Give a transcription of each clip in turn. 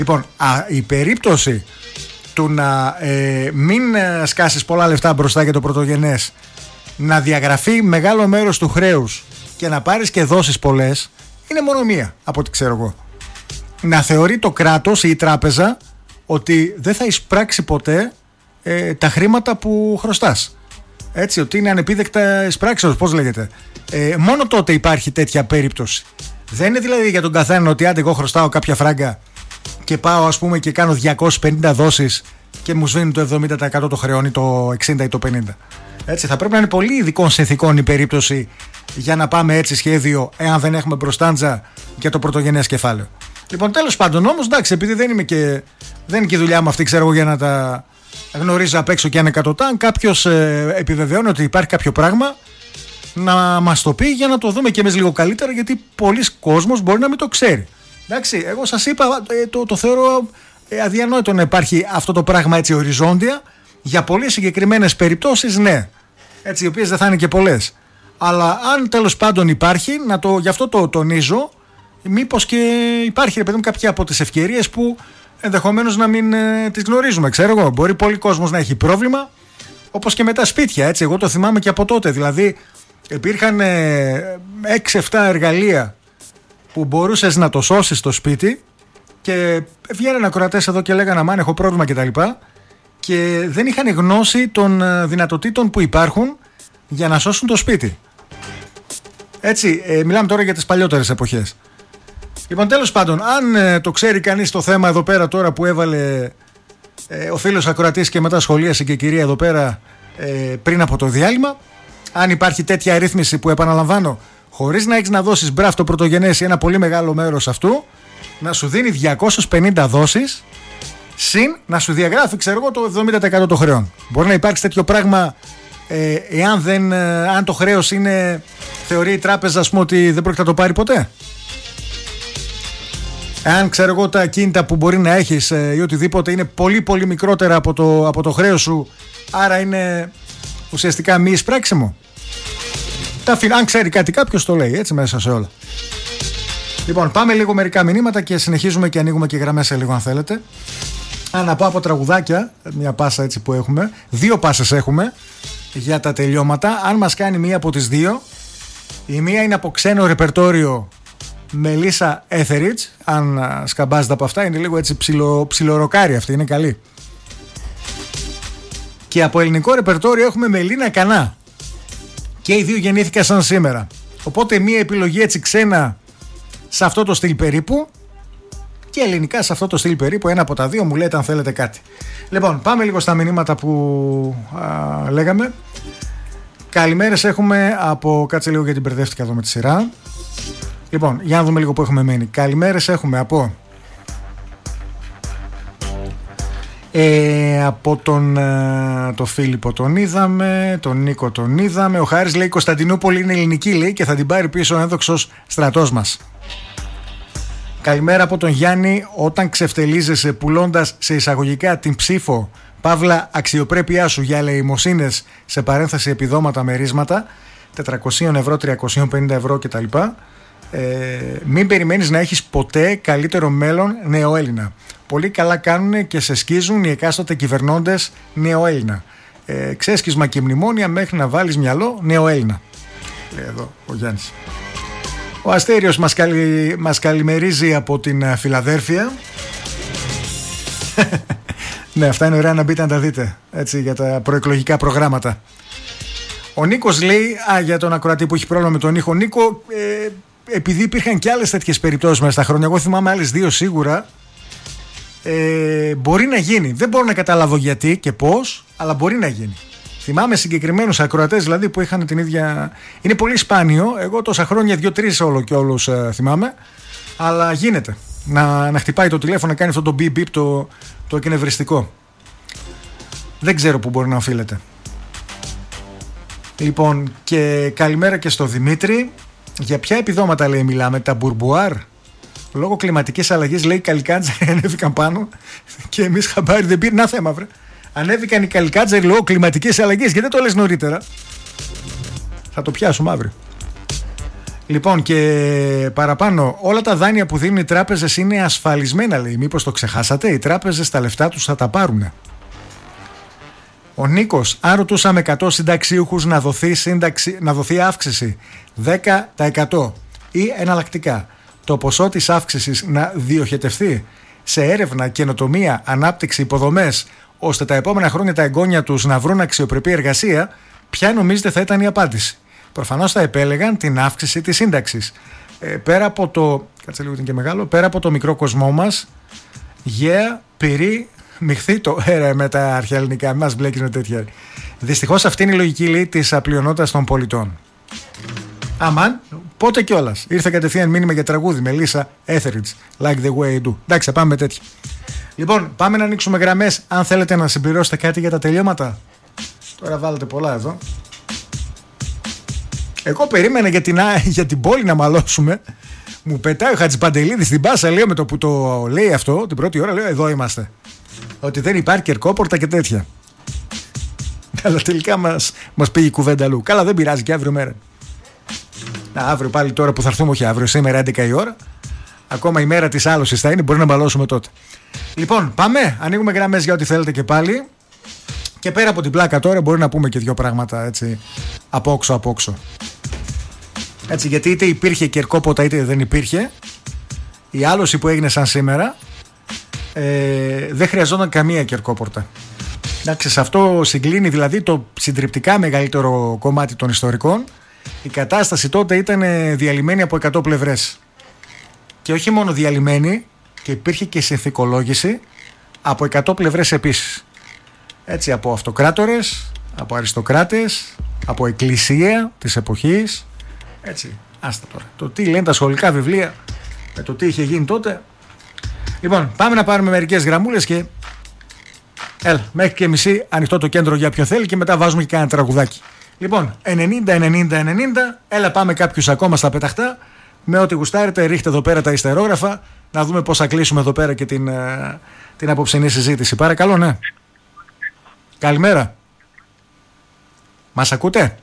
Λοιπόν, η περίπτωση του να μην σκάσεις πολλά λεφτά μπροστά για το πρωτογενές, να διαγραφεί μεγάλο μέρος του χρέους και να πάρεις και δώσεις πολλές, είναι μόνο μία από ό,τι ξέρω εγώ. Να θεωρεί το κράτος ή η τράπεζα ότι δεν θα εισπράξει ποτέ τα χρήματα που χρωστάς. Έτσι, ότι είναι ανεπίδεκτα εισπράξεως, πώς λέγεται. Μόνο τότε υπάρχει τέτοια περίπτωση. Δεν είναι δηλαδή για τον καθένα ότι άντε εγώ χρωστάω κάποια φράγκα και πάω ας πούμε και κάνω 250 δόσεις και μου σβήνει το 70% το χρεώνει, το 60% ή το 50%. Έτσι, θα πρέπει να είναι πολύ ειδικών συνθηκών η περίπτωση για να πάμε έτσι σχέδιο, εάν δεν έχουμε μπροστάντζα για το πρωτογενές κεφάλαιο. Λοιπόν, τέλος πάντων όμως, εντάξει, επειδή δεν είναι και η δουλειά μου αυτή, ξέρω εγώ, για να τα γνωρίζω απ' έξω και ανεκατοτά, αν κάποιος επιβεβαιώνει ότι υπάρχει κάποιο πράγμα, να μας το πει για να το δούμε και εμείς λίγο καλύτερα, γιατί πολλοί κόσμος μπορεί να μην το ξέρει. Εντάξει, εγώ σας είπα, το θεωρώ αδιανόητο να υπάρχει αυτό το πράγμα έτσι οριζόντια. Για πολύ συγκεκριμένες περιπτώσεις, ναι. Έτσι, οι οποίες δεν θα είναι και πολλές. Αλλά αν τέλος πάντων υπάρχει, γι' αυτό το τονίζω, μήπως και υπάρχει, ρε παιδί μου, κάποια από τις ευκαιρίες που ενδεχομένως να μην τις γνωρίζουμε. Ξέρω εγώ, μπορεί πολλοί κόσμος να έχει πρόβλημα, όπως και με τα σπίτια. Έτσι, εγώ το θυμάμαι και από τότε. Δηλαδή, υπήρχαν 6-7 εργαλεία που μπορούσες να το σώσεις στο σπίτι και βγαίνανε ακροατές εδώ και λέγανε αμάν, έχω πρόβλημα κτλ. Και δεν είχαν γνώση των δυνατοτήτων που υπάρχουν για να σώσουν το σπίτι. Έτσι, μιλάμε τώρα για τις παλιότερες εποχές. Λοιπόν, τέλος πάντων, αν το ξέρει κανείς το θέμα εδώ πέρα τώρα που έβαλε ο φίλος ακροατής και μετά σχολίασε και η κυρία εδώ πέρα πριν από το διάλειμμα, αν υπάρχει τέτοια ρύθμιση που, επαναλαμβάνω, χωρίς να έχεις να δώσεις μπραφ το πρωτογενές ή ένα πολύ μεγάλο μέρος αυτού, να σου δίνει 250 δόσεις, συν να σου διαγράφει, ξέρω εγώ, το 70% των χρεών. Μπορεί να υπάρξει τέτοιο πράγμα αν το χρέος θεωρεί η τράπεζα, ας πούμε, ότι δεν πρόκειται να το πάρει ποτέ. Αν, ξέρω εγώ, τα ακίνητα που μπορεί να έχεις ή οτιδήποτε είναι πολύ πολύ μικρότερα από το χρέος σου, άρα είναι ουσιαστικά μη εισπράξιμο. Αν ξέρει κάτι κάποιος το λέει, έτσι, μέσα σε όλα. Λοιπόν, πάμε λίγο μερικά μηνύματα και συνεχίζουμε και ανοίγουμε και γραμμές σε λίγο αν θέλετε. Να πω από τραγουδάκια, μια πάσα έτσι που έχουμε. 2 πάσες έχουμε για τα τελειώματα. Αν μας κάνει μία από τις δύο, η μία είναι από ξένο ρεπερτόριο Μελίσσα Έθεριτς. Αν σκαμπάζετε από αυτά, είναι λίγο έτσι ψιλοροκάρι αυτή, είναι καλή. Και από ελληνικό ρεπερτόριο έχουμε Μελίνα Κανά. Και οι δύο γεννήθηκαν σαν σήμερα. Οπότε μία επιλογή έτσι ξένα σε αυτό το στυλ περίπου και ελληνικά σε αυτό το στυλ περίπου. Ένα από τα δύο, μου λέτε αν θέλετε κάτι. Λοιπόν, πάμε λίγο στα μηνύματα που λέγαμε. Καλημέρες έχουμε από... Κάτσε λίγο γιατί μπερδεύτηκα εδώ με τη σειρά. Λοιπόν, για να δούμε λίγο που έχουμε μείνει. Καλημέρες έχουμε από... από τον Φίλιππο τον είδαμε, τον Νίκο τον είδαμε. Ο Χάρης λέει Κωνσταντινούπολη είναι ελληνική, λέει, και θα την πάρει πίσω ο ένδοξος στρατός μας. Καλημέρα από τον Γιάννη. Όταν ξεφτελίζεσαι πουλώντας σε εισαγωγικά την ψήφο παύλα αξιοπρέπειά σου για ελεημοσύνες, σε παρένθεση επιδόματα μερίσματα 400 ευρώ, 350 ευρώ κτλ, μην περιμένεις να έχεις ποτέ καλύτερο μέλλον νεοέλληνα. Πολύ καλά κάνουν και σε σκίζουν οι εκάστοτε κυβερνώντες νεοέλληνα. Ξέσκισμα και μνημόνια μέχρι να βάλεις μυαλό νεοέλληνα, λέει εδώ ο Γιάννης. Ο Αστέριος μας καλημερίζει από την Φιλαδέλφια. Ναι, αυτά είναι ωραία να μπείτε να τα δείτε, έτσι, για τα προεκλογικά προγράμματα. Ο Νίκος λέει, για τον ακροατή που έχει πρόβλημα με τον ήχο, Νίκο, επειδή υπήρχαν και άλλες τέτοιες περιπτώσεις μέσα στα χρόνια, εγώ θυμάμαι άλλες 2 σίγουρα, μπορεί να γίνει. Δεν μπορώ να καταλάβω γιατί και πώς, αλλά μπορεί να γίνει. Θυμάμαι συγκεκριμένους ακροατές δηλαδή που είχαν την ίδια. Είναι πολύ σπάνιο. Εγώ τόσα χρόνια 2-3 όλο και όλους θυμάμαι. Αλλά γίνεται να χτυπάει το τηλέφωνο, να κάνει αυτό το beep beep, το εκνευριστικό. Δεν ξέρω που μπορεί να οφείλεται. Λοιπόν, και καλημέρα και στο Δημήτρη. Για ποια επιδόματα, λέει, μιλάμε? Τα μπουρμπουάρ? Λόγω κλιματικής αλλαγής, λέει, οι καλικάτζαροι ανέβηκαν πάνω και εμείς χαμπάρι δεν πήρε. Να θέμα, βρε. Ανέβηκαν οι καλικάτζαροι λόγω κλιματικής αλλαγής. Γιατί δεν το λες νωρίτερα? Θα το πιάσουμε αύριο. Λοιπόν, και παραπάνω, όλα τα δάνεια που δίνουν οι τράπεζες είναι ασφαλισμένα, λέει. Μήπως το ξεχάσατε? Οι τράπεζες τα λεφτά τους θα τα πάρουνε. Ο Νίκος, αν ρωτούσαμε 100 συνταξίουχους να δοθεί αύξηση 10% ή εναλλακτικά το ποσό της αύξησης να διοχετευτεί σε έρευνα, καινοτομία, ανάπτυξη, υποδομές, ώστε τα επόμενα χρόνια τα εγγόνια τους να βρουν αξιοπρεπή εργασία, ποια νομίζετε θα ήταν η απάντηση? Προφανώς θα επέλεγαν την αύξηση της σύνταξης. Πέρα από το, κάτσε λίγο, και μεγάλο, πέρα από το μικρό κοσμό μας, πυρή, μειχθεί το με τα αρχαία ελληνικά, μας μπλέκεις με τέτοια. Δυστυχώς αυτή είναι η λογική, λέει, της απλειονότητας των πολιτών. Αμάν, πότε κιόλας. Ήρθε κατευθείαν μήνυμα για τραγούδι. Μελίσσα Etheridge, Like the way I do. Εντάξει, θα πάμε με τέτοια. Λοιπόν, πάμε να ανοίξουμε γραμμές. Αν θέλετε να συμπληρώσετε κάτι για τα τελειώματα. Τώρα βάλετε πολλά εδώ. Εγώ περίμενα για την πόλη να μαλώσουμε. Μου πετάει ο Χατζηπαντελίδης στην πάσα, λέω, με το που το λέει αυτό, την πρώτη ώρα, λέω, εδώ είμαστε. Ότι δεν υπάρχει κερκόπορτα και τέτοια. Αλλά τελικά μας πήγε η κουβέντα αλλού. Καλά, δεν πειράζει, και αύριο μέρα. Αύριο πάλι, τώρα που θα έρθουμε, όχι αύριο, σήμερα 11 η ώρα. Ακόμα η μέρα της άλωσης θα είναι, μπορεί να μπαλώσουμε τότε. Λοιπόν, πάμε, ανοίγουμε γραμμές για ό,τι θέλετε και πάλι. Και πέρα από την πλάκα τώρα μπορεί να πούμε και δύο πράγματα, έτσι, απόξω. Έτσι, γιατί είτε υπήρχε κερκόποτα είτε δεν υπήρχε, η άλωση που έγινε σαν σήμερα δεν χρειαζόταν καμία κερκόπορτα. Εντάξει, σε αυτό συγκλίνει δηλαδή το συντριπτικά μεγαλύτερο κομμάτι των ιστορικών. Η κατάσταση τότε ήταν διαλυμένη από 100 πλευρές. Και όχι μόνο διαλυμένη, και υπήρχε και συνθηκολόγηση από 100 πλευρές επίσης. Έτσι, από αυτοκράτορες, από αριστοκράτες, από εκκλησία της εποχής. Έτσι, άστα τώρα. Το τι λένε τα σχολικά βιβλία με το τι είχε γίνει τότε. Λοιπόν, πάμε να πάρουμε μερικές γραμμούλες και έλα, μέχρι και μισή ανοιχτό το κέντρο για ποιον θέλει και μετά βάζουμε και κάνα τραγουδάκι. Λοιπόν, 90-90-90, έλα πάμε κάποιους ακόμα στα πεταχτά. Με ό,τι γουστάρετε, ρίχτε εδώ πέρα τα ιστερόγραφα, να δούμε πώς θα κλείσουμε εδώ πέρα και την απόψινή συζήτηση. Παρακαλώ, ναι. Καλημέρα. Μας ακούτε?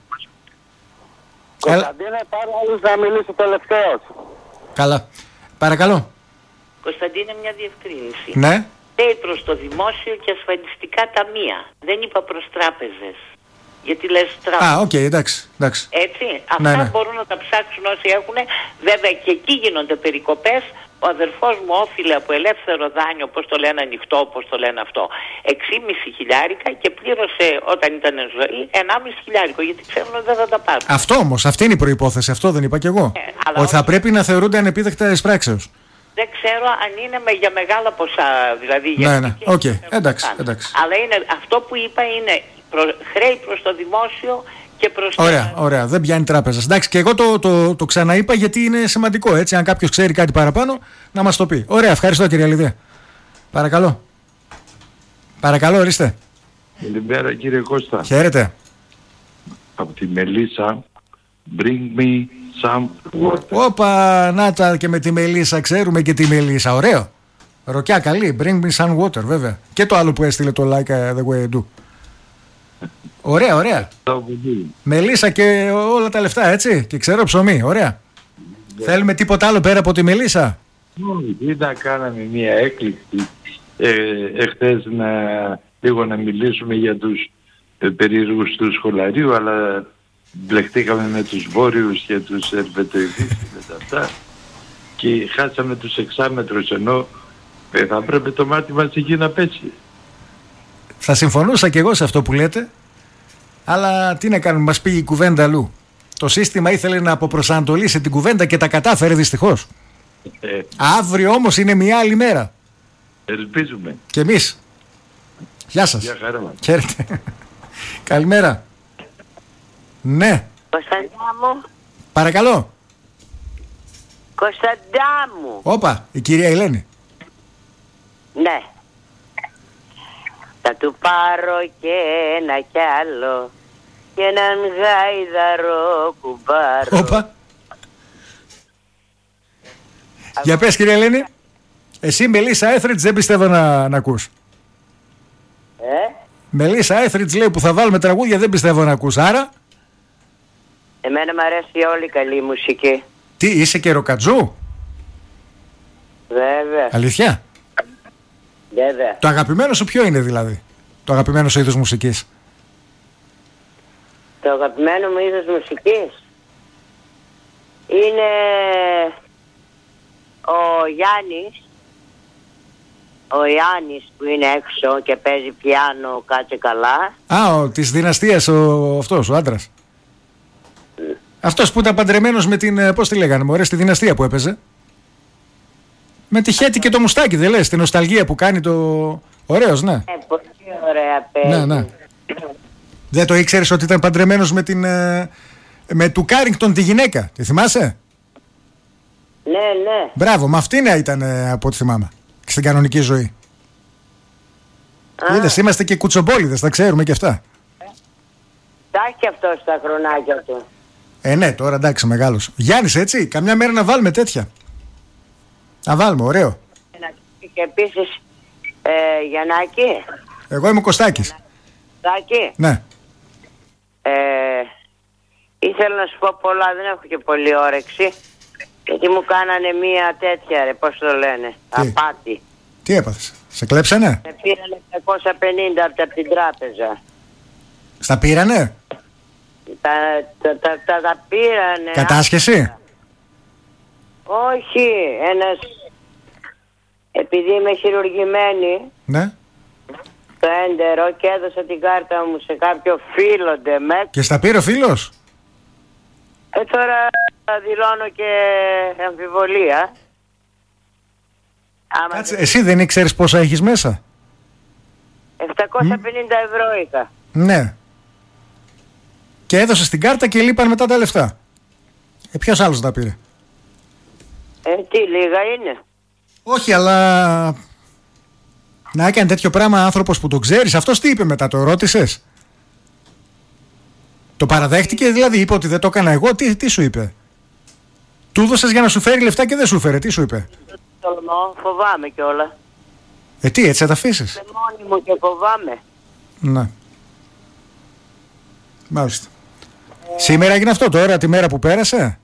Κωνσταντίνε, πάρε άλλους να μιλήσει τελευταίος. Καλά. Παρακαλώ. Κωνσταντίνε, μια διευκρίνηση. Ναι. Λέει προς το δημόσιο και ασφαλιστικά ταμεία. Δεν είπα προς τράπεζες. Γιατί λες τράπεζες. Α, οκ, εντάξει. Έτσι. Αυτά ναι. Μπορούν να τα ψάξουν όσοι έχουν. Βέβαια και εκεί γίνονται περικοπές. Ο αδερφός μου όφιλε από ελεύθερο δάνειο, πώς το λένε, ανοιχτό, πώς το λένε αυτό, 6,5 χιλιάρικα και πλήρωσε όταν ήταν εν ζωή 1,5 χιλιάρικο, γιατί ξέρουν ότι δεν θα τα πάρουν. Αυτό όμως, αυτή είναι η προϋπόθεση, αυτό δεν είπα κι εγώ. Ότι θα πρέπει να θεωρούνται ανεπίδεκτα εις πράξεως. Δεν ξέρω αν είναι για μεγάλα ποσά, δηλαδή. Ναι, οκ, εντάξει. Αλλά είναι, αυτό που είπα είναι χρέη προς το δημόσιο και προς ωραία, δεν πιάνει τράπεζα. Εντάξει, και εγώ το ξαναείπα γιατί είναι σημαντικό, έτσι. Αν κάποιος ξέρει κάτι παραπάνω, να μας το πει. Ωραία, ευχαριστώ, κύριε Λιδία. Παρακαλώ, ορίστε. Καλημέρα, κύριε Κώστα. Χαίρετε. Από τη Μελίσσα, bring me some water. Όπα, να τα, και με τη Μελίσσα, ξέρουμε και τη Μελίσσα. Ωραίο. Ροκιά καλή, bring me some water, βέβαια. Και το άλλο που έστειλε το like the way I do. Ωραία. Μελίσσα και όλα τα λεφτά, έτσι. Και ξέρω ψωμί, ωραία. Θέλουμε τίποτα άλλο πέρα από τη Μελίσσα? Όχι, να κάναμε μια έκκληση εχθές λίγο να μιλήσουμε για τους περίεργους του σχολαρίου, αλλά μπλεχτήκαμε με τους βόρειους και τους ερβετοειδείς και με αυτά και χάσαμε τους εξάμετρους, ενώ θα πρέπει το μάτι μας εκεί να πέσει. Θα συμφωνούσα και εγώ σε αυτό που λέτε, αλλά τι να κάνουμε, μας πήγε η κουβέντα αλλού. Το σύστημα ήθελε να αποπροσανατολίσει την κουβέντα και τα κατάφερε δυστυχώς. Αύριο όμως είναι μια άλλη μέρα. Ελπίζουμε. Και εμείς. Γεια σας. Γεια χαρά. Χαίρετε. Καλημέρα. Ναι. Κωνσταντά μου. Παρακαλώ. Κωνσταντά μου. Όπα, η κυρία Ελένη. Ναι. Θα του πάρω και ένα κι άλλο και έναν γάιδαρο κουμπάρο. Όπα. Για πες, κυρία Ελένη. Εσύ Μελίσσα Etheridge δεν πιστεύω να ακούς. Μελίσσα Etheridge λέει που θα βάλουμε τραγούδια δεν πιστεύω να ακούς. Άρα εμένα μου αρέσει όλη η καλή μουσική. Τι, είσαι και ροκατζού? Βέβαια. Αλήθεια? Βέβαια. Το αγαπημένο σου ποιο είναι δηλαδή? Το αγαπημένο σου είδος μουσικής? Το αγαπημένο μου είδος μουσικής είναι ο Γιάννης. Ο Ιάννης που είναι έξω και παίζει πιάνο, κάτσε καλά. Α, της δυναστείας αυτός, ο άντρας. Αυτός που ήταν παντρεμένος με την, πώς τη λέγανε, μωρέ, στη δυναστεία που έπαιζε. Με τη Χέτη και το μουστάκι, δεν λες, την νοσταλγία που κάνει το... Ωραίος, ναι. Πολύ ωραία παίζει. Ναι. Δεν το ήξερες ότι ήταν παντρεμένος με την... με του Κάρινγκτον τη γυναίκα, τη θυμάσαι? Ναι. Μπράβο, με αυτήν ήταν από ό,τι θυμάμαι. Στην κανονική ζωή. Είδες, είμαστε και κουτσομπόλιδες, τα ξέρουμε και αυτά. Τα έχει αυτό στα χρονάκια του. Ναι, τώρα εντάξει, μεγάλος. Γιάννης, έτσι, καμιά μέρα να βάλουμε τέτοια. Να βάλουμε, ωραίο. Και επίσης Γιαννάκη. Εγώ είμαι ο Κωστάκης. Κωστάκη. Ναι. Ήθελα να σου πω πολλά, δεν έχω και πολύ όρεξη. Γιατί μου κάνανε μία τέτοια, ρε, πώς το λένε, απάτη. Τι έπαθες, σε κλέψανε? Με πήρανε 750 από την τράπεζα. Στα πήρανε? Τα πήρανε. Κατάσχεση? Όχι, επειδή είμαι χειρουργημένη, Ναι. το έντερο, και έδωσα την κάρτα μου σε κάποιο φίλο ντεμεκ. Και στα πήρε ο φίλος? Τώρα δηλώνω και αμφιβολία. Κάτσε, εσύ δεν ήξερες πόσα έχεις μέσα? 750 ευρώ είχα. Ναι. Και έδωσες την κάρτα και λείπαν μετά τα λεφτά. Ποιος άλλος τα πήρε? Τι λίγα είναι? Όχι, αλλά να έκανε τέτοιο πράγμα άνθρωπος που το ξέρεις. Αυτός τι είπε μετά, το ρώτησες? Το παραδέχτηκε δηλαδή, είπε ότι δεν το έκανα εγώ? Τι σου είπε? Του έδωσες για να σου φέρει λεφτά και δεν σου φέρε, τι σου είπε? Τολμώ, φοβάμαι κιόλα. Τι, έτσι θα τα αφήσεις? Σε μόνη μου και φοβάμαι. Ναι. Μάλιστα. Σήμερα έγινε αυτό, τώρα τη μέρα που πέρασε?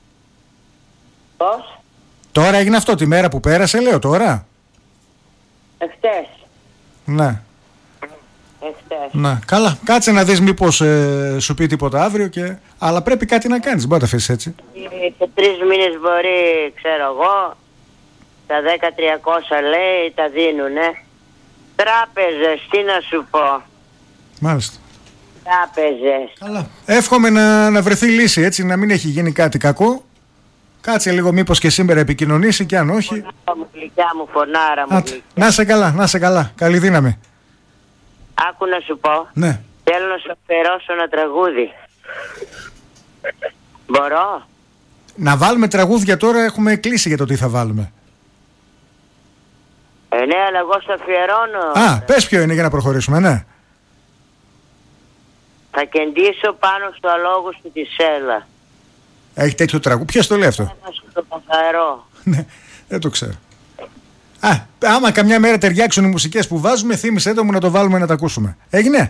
Πώς? Τώρα έγινε αυτό τη μέρα που πέρασε, λέω τώρα. Εχθές. Ναι. Εχθές. Ναι. Καλά, κάτσε να δεις μήπως σου πει τίποτα αύριο και... Αλλά πρέπει κάτι να κάνεις, μπορεί να τα αφήσεις έτσι. Σε 3 μήνες μπορεί, ξέρω εγώ, τα 10-300 λέει, τα δίνουνε. Τράπεζες, τι να σου πω. Μάλιστα. Τράπεζες. Καλά. Εύχομαι να βρεθεί λύση, έτσι, να μην έχει γίνει κάτι κακό. Κάτσε λίγο μήπως και σήμερα επικοινωνήσει και αν όχι... Φωνάρα μου, γλυκιά μου, φωνάρα μου. Να σε καλά, να σε καλά. Καλή δύναμη. Άκου να σου πω. Ναι. Θέλω να σου αφιερώσω ένα τραγούδι. Μπορώ? Να βάλουμε τραγούδια τώρα, έχουμε κλείσει για το τι θα βάλουμε. Ναι, αλλά εγώ σου αφιερώνω. Πες ποιο είναι για να προχωρήσουμε, ναι. Θα κεντήσω πάνω στο αλόγου σου τη Σέλα. Έχει τέτοιο τραγούδι. Ποιος το λέει αυτό? Να σου το καθαρώ. Ναι, δεν το ξέρω. Άμα καμιά μέρα ταιριάξουν οι μουσικές που βάζουμε, θύμισέ το μου να το βάλουμε να τα ακούσουμε. Έγινε?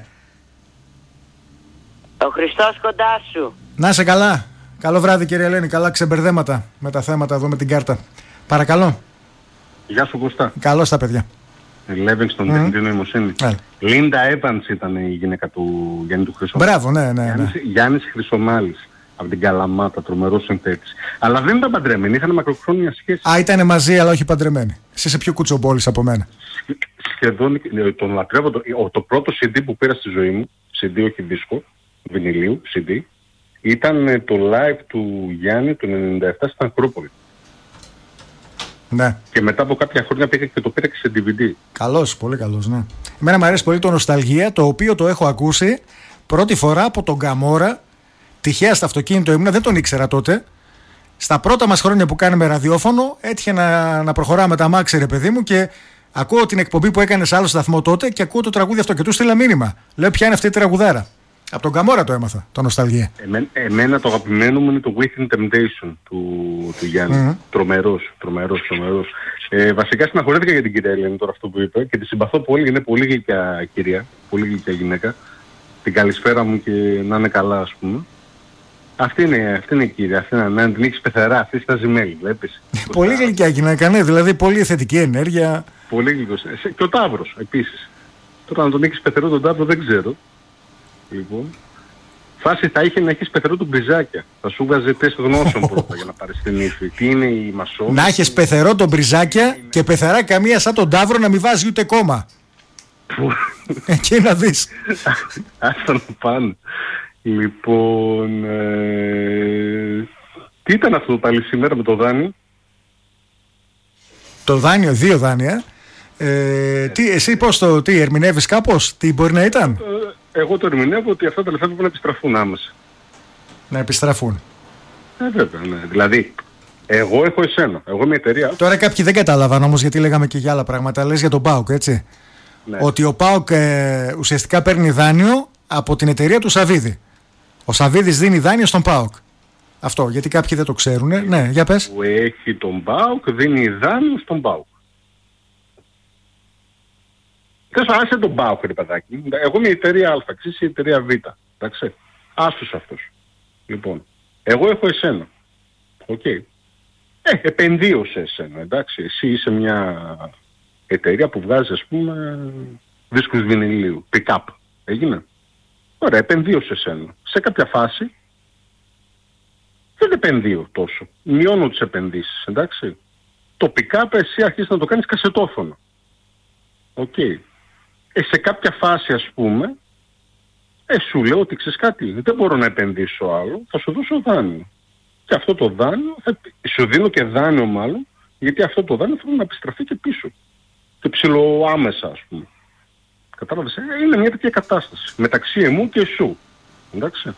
Ο Χριστός κοντά σου. Να σε καλά. Καλό βράδυ κύριε Ελένη. Καλά ξεμπερδέματα με τα θέματα εδώ με την κάρτα. Παρακαλώ. Γεια σου Κωστά. Καλώς τα παιδιά. Λέβινγκστον, τεχνητή νοημοσύνη. Λίντα Έβανς ήταν η γυναίκα του Γιάννη του Χρυσομάλη. Μπράβο, ναι. Γιάννης Χρυσομάλης. Από την Καλαμάτα, τρομερός συνθέτης. Αλλά δεν ήταν παντρεμένοι, είχαν μακροχρόνια σχέση. Ήτανε μαζί, αλλά όχι παντρεμένοι. Εσύ είσαι πιο κουτσομπόλης από μένα. Σχεδόν τον λατρεύω. Το πρώτο CD που πήρα στη ζωή μου, CD όχι δίσκο, βινιλίου, CD, ήταν το live του Γιάννη του 97 στην Ακρόπολη. Ναι. Και μετά από κάποια χρόνια πήγα και το πήρα και σε DVD. Καλός, πολύ καλός, ναι. Εμένα μου αρέσει πολύ το Νοσταλγία, το οποίο το έχω ακούσει πρώτη φορά από τον Καμόρα. Τυχαία στο αυτοκίνητο ήμουνα, δεν τον ήξερα τότε. Στα πρώτα μας χρόνια που κάναμε ραδιόφωνο, έτυχε να προχωράμε τα μάξι, ρε παιδί μου, και ακούω την εκπομπή που έκανε σε άλλο σταθμό τότε και ακούω το τραγούδι αυτό. Και του στείλα μήνυμα. Λέω, ποια είναι αυτή η τραγουδάρα? Από τον Καμόρα το έμαθα, το Νοσταλγία. Εμένα το αγαπημένο μου είναι το Within Temptation του Γιάννη. Τρομερός. Βασικά συναχωρέθηκα για την κυρία Ελένη τώρα αυτό που είπε και τη συμπαθώ πολύ. Είναι πολύ γλυκιά κυρία, πολύ γλυκιά γυναίκα. Την καλησπέρα μου και να είναι καλά, ας πούμε. Αυτή είναι η κύρια. Αυτή είναι, να την έχεις πεθερά, αυτή στα ζημέλη, βλέπεις. Πολύ γλυκιά γυναίκα, ναι, δηλαδή πολύ θετική ενέργεια. Πολύ γλυκός. Και ο Ταύρος επίσης. Τώρα να τον έχεις πεθερό τον Ταύρο δεν ξέρω. Λοιπόν. Φάση θα είχε να έχεις πεθερό του Μπριζάκια. Θα σου βγάζει τεστ γνώσεων πρώτα για να πάρεις την ύφη. Τι είναι η μασό. Να έχεις πεθερό τον Μπριζάκια και πεθερά καμία σαν τον Ταύρο να μην βάζει ούτε κόμμα. Εκεί να δεις. Άστα να πάνε. Λοιπόν, τι ήταν αυτό πάλι σήμερα με το δάνειο? Το δάνειο, 2 δάνεια. Εσύ τι ερμηνεύεις κάπως, τι μπορεί να ήταν? Εγώ το ερμηνεύω ότι αυτά τα λεφτά πρέπει να επιστραφούν άμεσα. Να επιστραφούν. Βέβαια, ναι. Δηλαδή, εγώ έχω εσένα. Εγώ είμαι εταιρεία. Τώρα κάποιοι δεν κατάλαβαν όμως, γιατί λέγαμε και για άλλα πράγματα. Λες για τον ΠΑΟΚ, έτσι. Ναι. Ότι ο ΠΑΟΚ ουσιαστικά παίρνει δάνειο από την εταιρεία του Σαββίδη. Ο Σαββίδης δίνει δάνειο στον ΠΑΟΚ. Αυτό, γιατί κάποιοι δεν το ξέρουν. Ναι, για πες. Που έχει τον ΠΑΟΚ, δίνει δάνειο στον ΠΑΟΚ. Θες άσε τον ΠΑΟΚ, ρε παιδάκι. Εγώ είμαι η εταιρεία Α, εσύ η εταιρεία Β. Εντάξει. Άστος αυτός. Λοιπόν, εγώ έχω εσένα. Οκ. Επενδύω σε εσένα, εντάξει. Εσύ είσαι μια εταιρεία που βγάζει, ας πούμε, δίσκους βινιλίου. Pick-up. Έγινε. Ωραία, επενδύω σε εσένα. Σε κάποια φάση δεν επενδύω τόσο. Μειώνω τις επενδύσεις, εντάξει. Το pick-up εσύ αρχίζεις να το κάνεις κασετόφωνο. Οκ. Σε κάποια φάση, ας πούμε, σου λέω ότι ξέρεις κάτι, δεν μπορώ να επενδύσω άλλο, θα σου δώσω δάνειο. Και αυτό το δάνειο, σου δίνω και δάνειο μάλλον, γιατί αυτό το δάνειο θέλω να επιστραφεί και πίσω. Και ψιλοάμεσα, ας πούμε. Κατάλαβες, είναι μια τέτοια κατάσταση. Μεταξύ εμού και εσού. Εντάξει.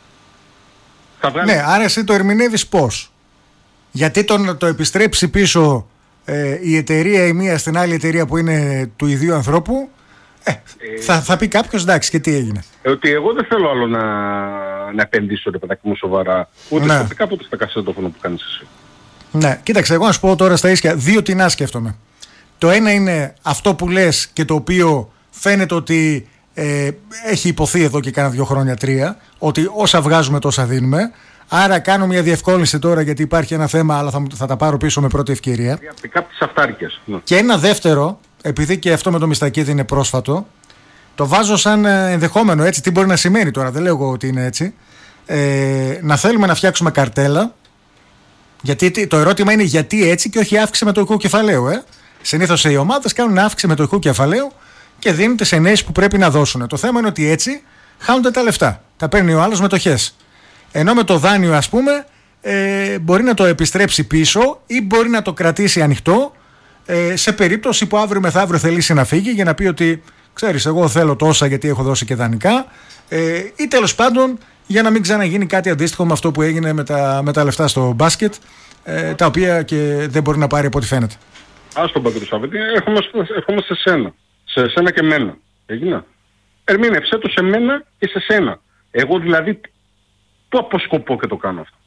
Ναι, άρα εσύ το ερμηνεύεις πώς? Γιατί το επιστρέψει πίσω η εταιρεία η μία στην άλλη εταιρεία που είναι του ιδίου ανθρώπου, θα πει κάποιος, εντάξει, και τι έγινε? Ότι εγώ δεν θέλω άλλο να επενδύσω, ρε παιδάκι μου, σοβαρά. Ούτε στο pick-up ούτε στα κασετόφωνα που κάνεις εσύ. Ναι, κοίταξε, εγώ να σου πω τώρα στα ίσια 2 τινά σκέφτομαι. Το ένα είναι αυτό που λες και το οποίο φαίνεται ότι έχει υποθεί εδώ και κάνα 2 χρόνια 3, ότι όσα βγάζουμε τόσα δίνουμε. Άρα κάνω μια διευκόλυνση τώρα, γιατί υπάρχει ένα θέμα, αλλά θα τα πάρω πίσω με πρώτη ευκαιρία. Pick-up της αυτάρκειας. Και ένα δεύτερο, επειδή και αυτό με το Μιστακίδη είναι πρόσφατο, το βάζω σαν ενδεχόμενο, έτσι, τι μπορεί να σημαίνει τώρα, δεν λέω εγώ ότι είναι έτσι, να θέλουμε να φτιάξουμε καρτέλα, γιατί το ερώτημα είναι γιατί έτσι και όχι αύξηση μετοχικού κεφαλαίου. Συνήθως οι ομάδες κάνουν αύξηση μετοχικού κεφαλαίου και δίνουν τις ενέσεις που πρέπει να δώσουν. Το θέμα είναι ότι έτσι χάνονται τα λεφτά. Τα παίρνει ο άλλος μετοχές. Ενώ με το δάνειο, ας πούμε, μπορεί να το επιστρέψει πίσω ή μπορεί να το κρατήσει ανοιχτό σε περίπτωση που αύριο μεθαύριο θελήσει να φύγει για να πει ότι ξέρεις, εγώ θέλω τόσα γιατί έχω δώσει και δανεικά, ή τέλος πάντων για να μην ξαναγίνει κάτι αντίστοιχο με αυτό που έγινε με τα λεφτά στο μπάσκετ, τα οποία και δεν μπορεί να πάρει από ό,τι φαίνεται. Ας τον Παγκρού Σαββίδη, έρχομαι σε σένα. Σε σένα και μένα. Έγινα. Ερμήνευσέ το σε μένα και σε σένα. Εγώ δηλαδή πού αποσκοπώ και το κάνω αυτό?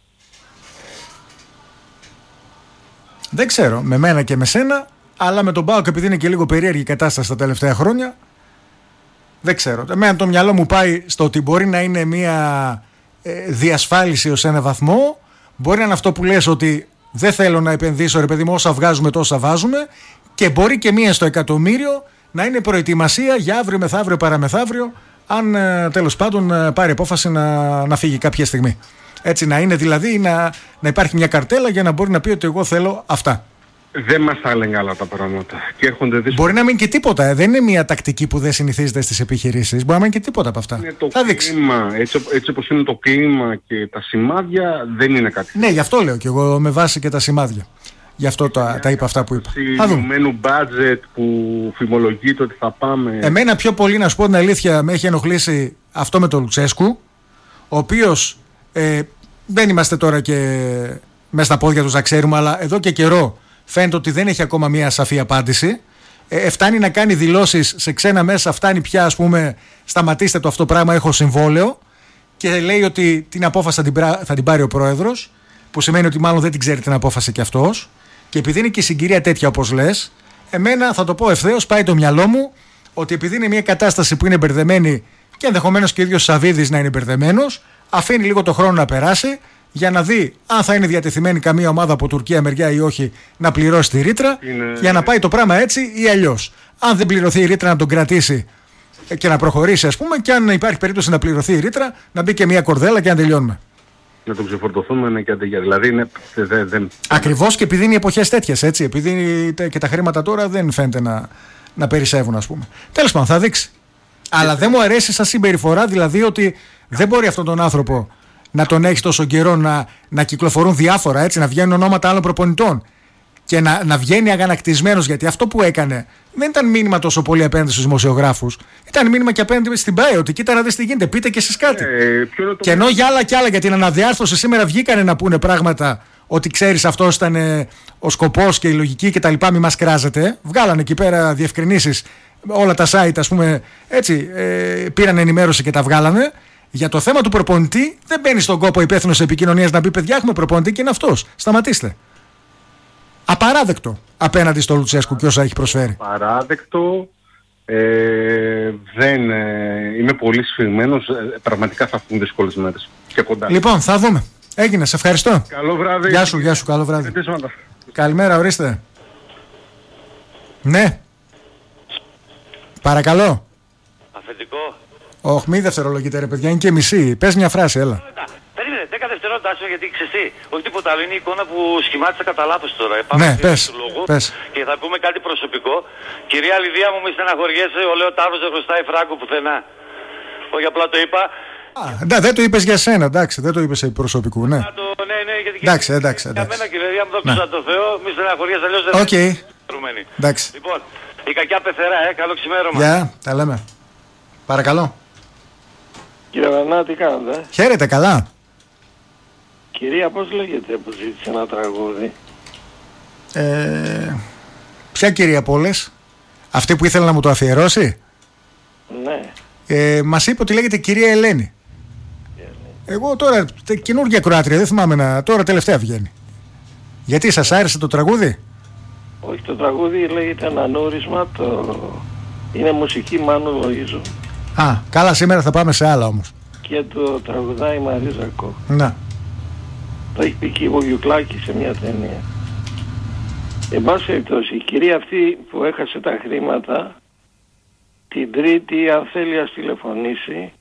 Δεν ξέρω, με μένα και με σένα, αλλά με τον ΠΑΟΚ, επειδή είναι και λίγο περίεργη η κατάσταση τα τελευταία χρόνια, δεν ξέρω. Εμένα το μυαλό μου πάει στο ότι μπορεί να είναι μια διασφάλιση ως ένα βαθμό, μπορεί να είναι αυτό που λες ότι δεν θέλω να επενδύσω, ρε παιδί μου, όσα βγάζουμε τόσα βάζουμε, και μπορεί και μία στο εκατομμύριο να είναι προετοιμασία για αύριο, μεθαύριο, παραμεθαύριο, αν τέλος πάντων πάρει απόφαση να φύγει κάποια στιγμή. Έτσι να είναι δηλαδή, να υπάρχει μια καρτέλα για να μπορεί να πει ότι εγώ θέλω αυτά. Δεν μας τα λένε άλλα τα πράγματα. Και έρχονται δύσκολα. Μπορεί να μην και τίποτα. Δεν είναι μια τακτική που δεν συνηθίζεται στις επιχειρήσεις. Μπορεί να μην και τίποτα από αυτά. Είναι το κλίμα. Έτσι όπως είναι το κλίμα και τα σημάδια, δεν είναι κάτι. Ναι, γι' αυτό λέω και εγώ, με βάση και τα σημάδια. Γι' αυτό τα είπα αυτά που είπα. Συλλογμένου μπάτζετ που φημολογείται ότι θα πάμε. Εμένα πιο πολύ, να σου πω την αλήθεια, με έχει ενοχλήσει αυτό με τον Λουτσέσκου, ο οποίος δεν είμαστε τώρα και μέσα στα πόδια του να ξέρουμε, αλλά εδώ και καιρό φαίνεται ότι δεν έχει ακόμα μια σαφή απάντηση. Φτάνει να κάνει δηλώσεις σε ξένα μέσα, φτάνει πια, ας πούμε, σταματήστε το αυτό πράγμα, έχω συμβόλαιο, και λέει ότι την απόφαση θα την πάρει ο πρόεδρος, που σημαίνει ότι μάλλον δεν την ξέρει την απόφαση κι αυτός. Και επειδή είναι και η συγκυρία τέτοια όπως λες, εμένα θα το πω ευθέως, πάει το μυαλό μου ότι επειδή είναι μια κατάσταση που είναι μπερδεμένη και ενδεχομένως και ο ίδιος Σαββίδης να είναι μπερδεμένος, αφήνει λίγο το χρόνο να περάσει για να δει αν θα είναι διατεθειμένη καμία ομάδα από Τουρκία μεριά ή όχι να πληρώσει τη ρήτρα, για να πάει το πράγμα έτσι ή αλλιώς. Αν δεν πληρωθεί η ρήτρα, να τον κρατήσει και να προχωρήσει, ας πούμε, και αν υπάρχει περίπτωση να πληρωθεί η ρήτρα, να μπει και μια κορδέλα και να τελειώνουμε. Να τον ξεφορτωθούμε και αντίγεια. Δηλαδή είναι. Ακριβώς, και επειδή είναι οι εποχές τέτοιες, έτσι. Επειδή και τα χρήματα τώρα δεν φαίνεται να περισσεύουν, ας πούμε. Τέλος πάντων, θα δείξει. Αλλά δεν μου αρέσει σαν συμπεριφορά, δηλαδή ότι δεν μπορεί αυτόν τον άνθρωπο να τον έχει τόσο καιρό να κυκλοφορούν διάφορα, έτσι, να βγαίνουν ονόματα άλλων προπονητών και να βγαίνει αγανακτισμένος, γιατί αυτό που έκανε δεν ήταν μήνυμα τόσο πολύ απέναντι στους δημοσιογράφους, ήταν μήνυμα και απέναντι στην ΠΑΕ, ότι κοίτα να δεις τι γίνεται, πείτε και εσείς κάτι. Και ενώ για άλλα και άλλα, για την αναδιάρθρωση σήμερα βγήκανε να πούνε πράγματα, ότι ξέρεις αυτός ήταν ο σκοπός και η λογική κτλ. Μη μας κράζετε. Βγάλανε εκεί πέρα διευκρινήσεις, όλα τα site, ας πούμε, έτσι, πήραν ενημέρωση και τα βγάλανε. Για το θέμα του προπονητή δεν μπαίνει στον κόπο υπεύθυνος επικοινωνίας να πει: παιδιά, έχουμε προπονητή και είναι αυτός. Σταματήστε. Απαράδεκτο απέναντι στο Λουτσέσκου και όσα έχει προσφέρει. Απαράδεκτο. Είμαι πολύ σφιγμένος. Πραγματικά θα έρθουν δύσκολες μέρες. Και κοντά. Λοιπόν, θα δούμε. Έγινε, σε ευχαριστώ. Καλό βράδυ. Γεια σου, καλό βράδυ. Καλημέρα, ορίστε. Ναι. Παρακαλώ. Αφεντικό. Όχι, μη δευτερολογείτε ρε παιδιά, είναι και μισή. Πες μια φράση, έλα. Περίμενε, 10 δευτερόλεπτα, γιατί ξέρεις τι, όχι τίποτα άλλο, είναι η εικόνα που σχημάτισα κατά λάθος τώρα. Ναι, πες. Και θα πούμε κάτι προσωπικό. Κυρία Λιδία μου, μη στεναχωριέσαι, ο Λέο Ταύρος δεν χρωστάει φράγκο πουθενά. Όχι, απλά το είπα. Δεν το είπες για σένα, εντάξει, δεν το είπες προσωπικού, ναι. Ναι, γιατί εντάξει. Για μένα, κυρία μου, δόξα τω Θεώ, μη στεναχωριέσαι, αλλιώς δεν είναι εντάξει. Λοιπόν, η κακιά πεθερά, καλό ξημέρωμα. Γεια, τα λέμε. Παρακαλώ. Κύριε Βανά, τι κάνετε? Χαίρετε, καλά. Κυρία, πώς λέγεται που ζήτησε ένα τραγούδι? Ποια κυρία από όλες? Αυτή που ήθελε να μου το αφιερώσει? Ναι. Μας είπε ότι λέγεται κυρία Ελένη. Εγώ τώρα, καινούργια Κροάτρια, δεν θυμάμαι τώρα τελευταία βγαίνει. Γιατί σας άρεσε το τραγούδι? Όχι, το τραγούδι λέγεται Ανανούρισμα, είναι μουσική Μάνου Λοΐζου. Καλά, σήμερα θα πάμε σε άλλα όμως. Και το τραγουδάει η Μαρίζα Κόκ. Να. Το έχει πει και η Βογιουκλάκη σε μια ταινία. Εν πάση περιπτώσει, η κυρία αυτή που έχασε τα χρήματα, την Τρίτη, αν θέλει ας τηλεφωνήσει,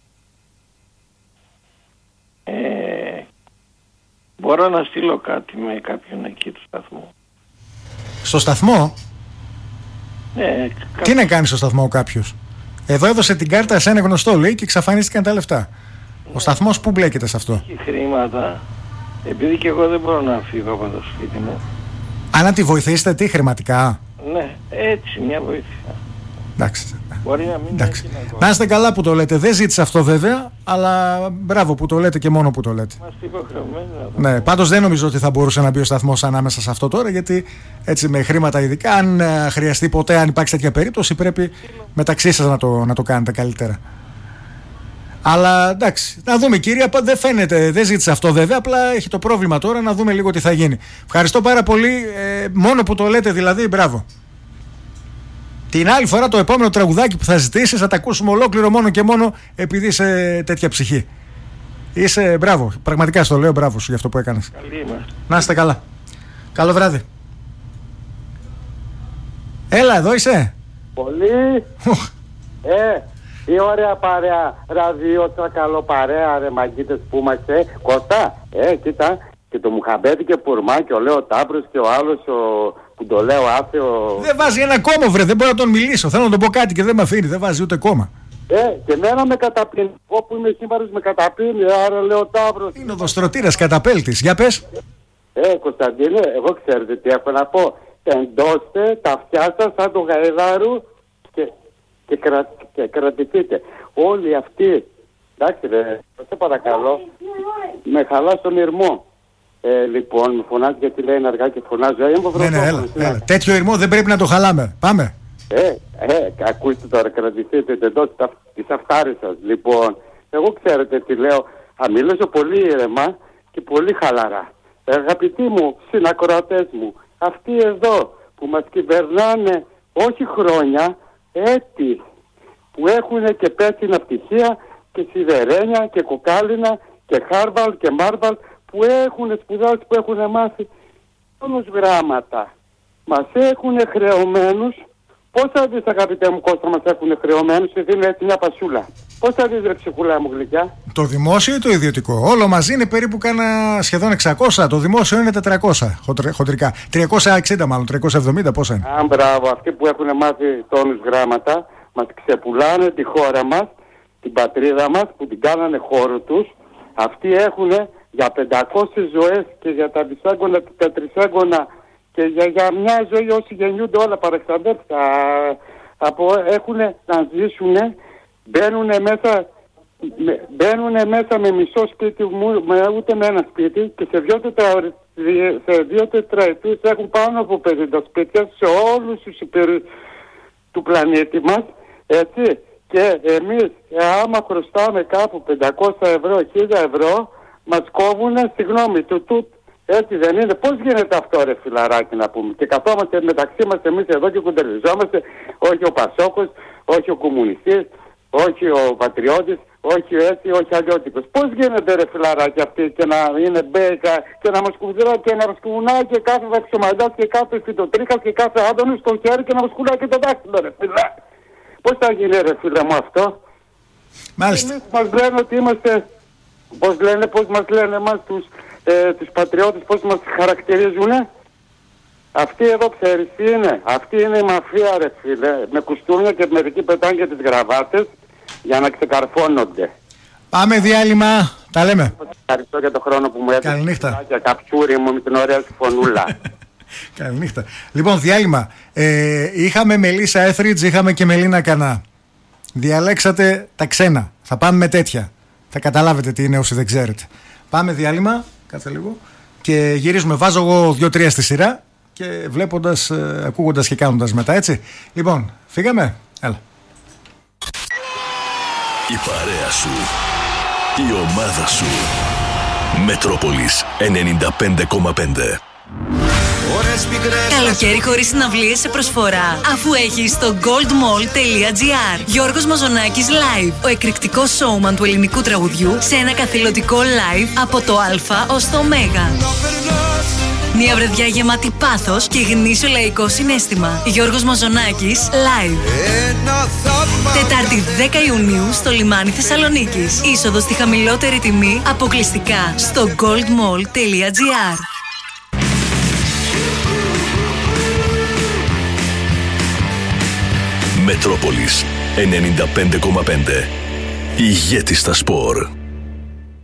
μπορώ να στείλω κάτι με κάποιον εκεί του σταθμού. Στο σταθμό? Ναι. Τι να κάνει στο σταθμό κάποιος? Εδώ έδωσε την κάρτα σε ένα γνωστό, λέει, και εξαφανίστηκαν τα λεφτά. Ναι. Ο σταθμός πού μπλέκεται σε αυτό? Έχει χρήματα, επειδή και εγώ δεν μπορώ να φύγω από το σπίτι μου. Να τη βοηθήσετε, τι, χρηματικά? Ναι, έτσι, μια βοήθεια. Εντάξει. Μπορεί να μην έχει να είστε καλά που το λέτε. Δεν ζήτησα αυτό βέβαια, αλλά μπράβο που το λέτε και μόνο που το λέτε. Είμαστε υποχρεωμένοι να το Ναι, πάντως δεν νομίζω ότι θα μπορούσε να μπει ο σταθμός ανάμεσα σε αυτό τώρα, γιατί έτσι με χρήματα ειδικά, αν χρειαστεί ποτέ, αν υπάρξει τέτοια περίπτωση, πρέπει μεταξύ σας να το κάνετε καλύτερα. Αλλά εντάξει, να δούμε κυρία, δεν φαίνεται, δεν ζήτησε αυτό βέβαια, απλά έχει το πρόβλημα τώρα, να δούμε λίγο τι θα γίνει. Ευχαριστώ πάρα πολύ, μόνο που το λέτε δηλαδή, μπράβο. Την άλλη φορά το επόμενο τραγουδάκι που θα ζητήσεις θα τα ακούσουμε ολόκληρο μόνο και μόνο επειδή είσαι τέτοια ψυχή. Είσαι μπράβο, πραγματικά στο λέω μπράβο σου για αυτό που έκανες. Καλή είμαστε. Να είστε καλά. Καλό βράδυ. Έλα, εδώ είσαι. Πολύ. Τι ωραία παρέα, ραδιότσα, καλό παρέα, ρε μαγκίτες που είμαστε. Κώστα, κοίτα, και το Μουχαμπέδι και Πουρμά και ο Λέο Τάπρος και ο άλλος που το λέω άθεο. Δεν βάζει ένα κόμμα, βρε, δεν μπορώ να τον μιλήσω. Θέλω να τον πω κάτι και δεν με αφήνει, δεν βάζει ούτε κόμμα. Και εμένα με καταπίνει. Εγώ που είμαι σήμερα με καταπίνει, άρα Λέο Τάπρος. Είναι ο δοστρωτήρας καταπέλτης, για πες. Κωνσταντίνε, εγώ ξέρετε τι έχω να πω. Εντώστε τα αυτιά σας σαν το γαϊδάρου και κρατηθείτε. Όλοι αυτοί, εντάξει ρε, σε παρακαλώ, με χαλά στον ήρμο. Λοιπόν, με φωνάζει γιατί λέει αργά και φωνάζω. Ναι, έλα. Τέτοιο ήρμο δεν πρέπει να το χαλάμε. Πάμε. Ακούστε τώρα, κρατηθείτε εντώστε τις αυτάρες σας. Λοιπόν, εγώ ξέρετε τι λέω. Μιλήσω πολύ ήρεμα και πολύ χαλαρά. Αγαπητοί μου, συνακροατές μου, αυτοί εδώ που μας κυβερνάνε όχι χρόνια, έτη, που έχουν και πέτεινα πτυχία και σιδερένια και κοκάλινα και χάρβαλ και μάρβαλ που έχουν σπουδάσει, που έχουν μάθει όλους γράμματα. Μας έχουν χρεωμένους. Πώς θα δεις, αγαπητέ μου Κώστα, μας έχουν χρεωμένους και δίνουν έτσι μια πασούλα? Πώς θα δεις, ρε ψυχούλα μου γλυκιά? Το δημόσιο ή το ιδιωτικό? Όλο μαζί είναι περίπου κάνα σχεδόν 600. Το δημόσιο είναι 400 χοντρικά. 360 μάλλον, 370 πόσα είναι. Μπράβο, αυτοί που έχουν μάθει τόνους γράμματα μας ξεπουλάνε τη χώρα μας, την πατρίδα μας που την κάνανε χώρο τους. Αυτοί έχουν για 500 ζωές και για τα δισέγγωνα, τα τρισέγγωνα και για μια ζωή όσοι γεννιούνται όλα παρεξαντεύτηκα. Έχουν να ζήσουν, μπαίνουν μέσα με μισό σπίτι, ούτε με ένα σπίτι, και σε 2 τετραετούς έχουν πάνω από 50 σπίτια σε όλους τους του πλανήτη μας, έτσι. Και εμείς άμα χρωστάμε κάπου 500 ευρώ, 1000 ευρώ, μας κόβουνε, συγγνώμη, έτσι δεν είναι? Πώς γίνεται αυτό, ρε φιλαράκι, να πούμε? Και καθόμαστε μεταξύ μας εμείς εδώ και κουντεριζόμαστε, όχι ο Πασόκος, όχι ο Κομμουνιστής, όχι ο Πατριώτης, όχι έτσι, όχι αλλιώτικος. Πώς γίνεται, ρε φιλαράκι, αυτοί και να είναι μπέικα και να μας κουβδρά και να μας κουβουνάει και κάθε δαξιομαντάς και κάθε φυτοτρίχας και κάθε άντωνος στο χέρι και να μας κουνάει και το δάχτυλο, ρε φιλά. Πώς θα γίνει, ρε φίλε μου, αυτό? Μάλιστα. Εμείς μας λένε ότι είμαστε, πώς μας λένε εμάς τους πατριώτες, πώς μας χαρακτηρίζουνε? Αυτοί εδώ ξέρεις τι είναι? Αυτή είναι η μαφία, ρε φίλε, με κουστούμια και μερικοί πετάνε και τις γραβάτες για να ξεκαρφώνονται. Πάμε διάλειμμα, τα λέμε. Ευχαριστώ για το χρόνο που μου έδωσε. Καληνύχτα. Και καψούρι μου με την ωραία σου φωνούλα. Καληνύχτα. Λοιπόν, διάλειμμα. Είχαμε Μελίσσα Έθριτζ, είχαμε και Μελίνα Κανά. Διαλέξατε τα ξένα. Θα πάμε με τέτοια. Θα καταλάβετε τι είναι όσοι δεν ξέρετε. Πάμε διάλειμμα, κάτσε λίγο. Και γυρίζουμε. Βάζω εγώ 2-3 στη σειρά και βλέποντας, ακούγοντας και κάνοντας μετά, έτσι. Λοιπόν, φύγαμε. Έλα. Η παρέα σου. Η ομάδα σου. Μετρόπολης 95,5. Καλοκαίρι χωρίς συναυλίες σε προσφορά, αφού έχεις το goldmall.gr. Γιώργος Μαζονάκης live, ο εκρηκτικός σόουμαν του ελληνικού τραγουδιού, σε ένα καθηλωτικό live από το Α ως το Ω. Μια βραδιά γεμάτη πάθος και γνήσιο λαϊκό συναίσθημα. Γιώργος Μαζονάκης live. Τετάρτη 10 Ιουνίου στο λιμάνι Θεσσαλονίκης. Είσοδος στη χαμηλότερη τιμή αποκλειστικά στο goldmall.gr. Μετρόπολης 95,5. Ηγέτη στα σπορ.